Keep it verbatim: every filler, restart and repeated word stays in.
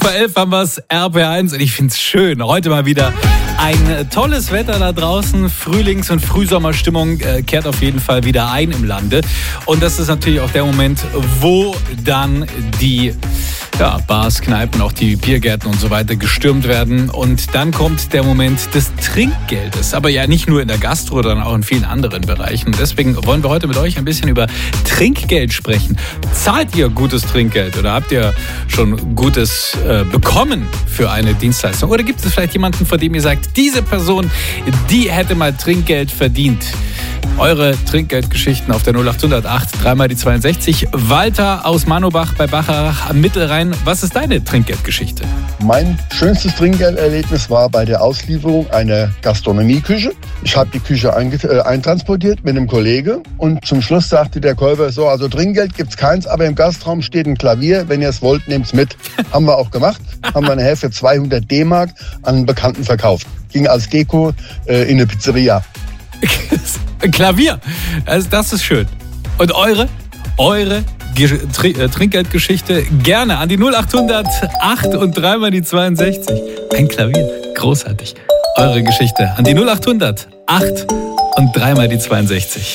Bei elf haben wir es, R P eins, und ich finde es schön. Heute mal wieder ein tolles Wetter da draußen. Frühlings- und Frühsommerstimmung äh, kehrt auf jeden Fall wieder ein im Lande. Und das ist natürlich auch der Moment, wo dann die ja, Bars, Kneipen, auch die Biergärten und so weiter gestürmt werden. Und dann kommt der Moment des Trinkgeldes. Aber ja nicht nur in der Gastro, sondern auch in vielen anderen Bereichen. Deswegen wollen wir heute mit euch ein bisschen über Trinkgeld sprechen. Zahlt ihr gutes Trinkgeld oder habt ihr schon Gutes äh, bekommen für eine Dienstleistung? Oder gibt es vielleicht jemanden, von dem ihr sagt, diese Person, die hätte mal Trinkgeld verdient? Eure Trinkgeldgeschichten auf der null acht null acht, dreimal die zweiundsechzig. Walter aus Manobach bei Bacharach am Mittelrhein. Was ist deine Trinkgeldgeschichte? Mein schönstes Trinkgelderlebnis war bei der Auslieferung einer Gastronomieküche. Ich habe die Küche einge- äh, eintransportiert mit einem Kollege und zum Schluss sagte der Käufer so, also Trinkgeld gibt's keins, aber im Gastraum steht ein Klavier, wenn ihr es wollt, nehmt's mit. Haben wir auch gemacht, haben wir nachher für zweihundert D-Mark an einen Bekannten verkauft. Ging als Deko äh, in eine Pizzeria. Klavier, also das ist schön. Und eure, eure Ge- Tr- äh, Trinkgeldgeschichte gerne an die null acht null acht und dreimal die zweiundsechzig. Ein Klavier, großartig. Eure Geschichte an die null acht null acht und dreimal die zweiundsechzig.